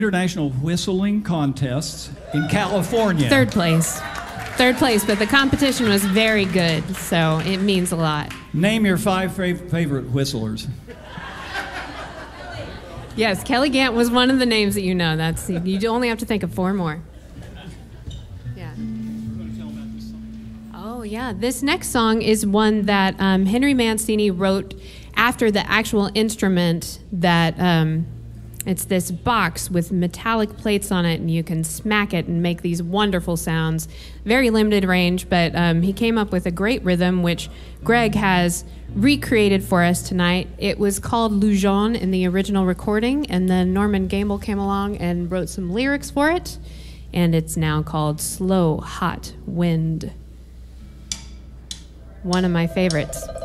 International whistling contests in California. Third place. Third place, but the competition was very good, so it means a lot. Name your 5 favorite whistlers. Yes, Kelly Gant was one of the names that you know. You only have to think of 4 more. Yeah. Oh, yeah. This next song is one that Henry Mancini wrote after the actual instrument that... It's this box with metallic plates on it, and you can smack it and make these wonderful sounds. Very limited range, but he came up with a great rhythm, which Greg has recreated for us tonight. It was called Lujon in the original recording, and then Norman Gamble came along and wrote some lyrics for it, and it's now called Slow Hot Wind. One of my favorites.